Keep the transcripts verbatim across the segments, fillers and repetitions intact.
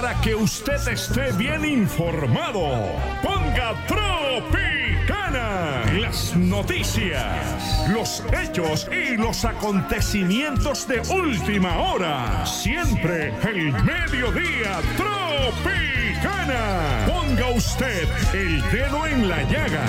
Para que usted esté bien informado, ponga Tropicana. Las noticias, los hechos y los acontecimientos de última hora. Siempre el mediodía Tropicana. Ponga usted el dedo en la llaga.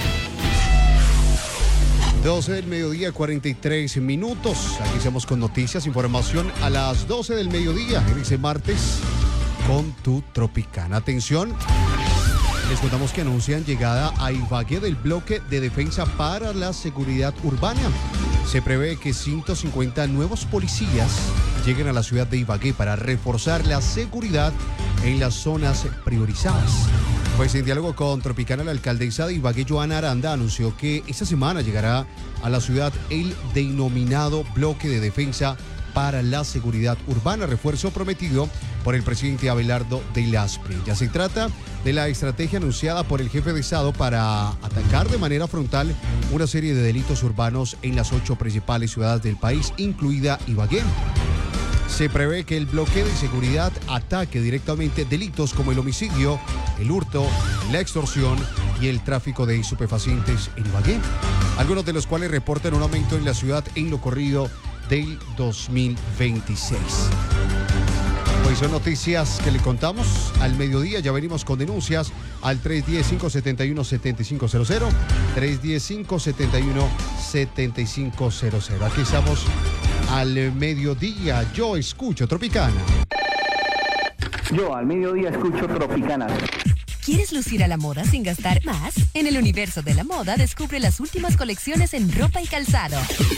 doce del mediodía, cuarenta y tres minutos. Aquí estamos con noticias, información a las doce del mediodía en ese martes con tu Tropicana. Atención, les contamos que anuncian llegada a Ibagué del bloque de defensa para la seguridad urbana. Se prevé que ciento cincuenta nuevos policías lleguen a la ciudad de Ibagué para reforzar la seguridad en las zonas priorizadas. Pues en diálogo con Tropicana, la alcaldesa de Ibagué, Joana Aranda, anunció que esta semana llegará a la ciudad el denominado bloque de defensa para la seguridad urbana, refuerzo prometido por el presidente Abelardo del Aspri. Ya se trata de la estrategia anunciada por el jefe de Estado para atacar de manera frontal una serie de delitos urbanos en las ocho principales ciudades del país, incluida Ibagué. Se prevé que el bloque de seguridad ataque directamente delitos como el homicidio, el hurto, la extorsión y el tráfico de estupefacientes en Ibagué, algunos de los cuales reportan un aumento en la ciudad en lo corrido del dos mil veintiséis. Pues son noticias que le contamos al mediodía. Ya venimos con denuncias al tres uno cero, cinco siete uno, siete cinco cero cero, tres uno cero, cinco siete uno, siete cinco cero cero. Aquí estamos al mediodía. Yo escucho Tropicana. Yo al mediodía escucho Tropicana. ¿Quieres lucir a la moda sin gastar más? En el universo de la moda descubre las últimas colecciones en ropa y calzado.